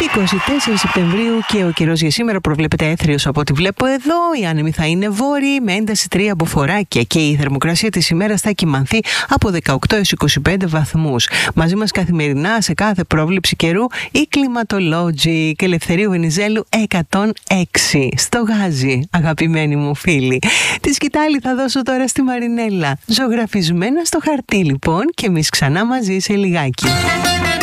24 Σεπτεμβρίου και ο καιρός για σήμερα προβλέπεται έθριος από ό,τι βλέπω εδώ. Οι άνεμοι θα είναι βόρειοι με ένταση 3 από φοράκια και η θερμοκρασία της ημέρας θα κυμανθεί από 18 έως 25 βαθμούς. Μαζί μας καθημερινά σε κάθε πρόβλεψη καιρού η Climatologic και Ελευθερίου Βενιζέλου 106 στο Γάζι, αγαπημένοι μου φίλοι. Τη σκητάλη θα δώσω τώρα στη Μαρινέλα. Ζωγραφισμένα στο χαρτί λοιπόν και εμείς ξανά μαζί σε λιγάκι.